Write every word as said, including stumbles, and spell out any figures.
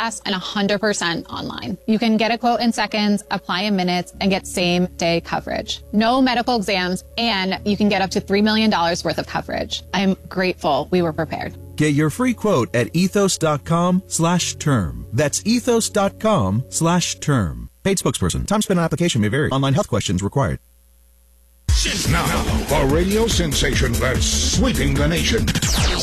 fast and one hundred percent online. You can get a quote in seconds, apply in minutes, and get same-day coverage. No medical exams, and you can get up to three million dollars worth of coverage. I'm grateful we were prepared. Get your free quote at ethos.com slash term. That's ethos.com slash term. Paid spokesperson. Time spent on application may vary. Online health questions required. Now, a radio sensation that's sweeping the nation.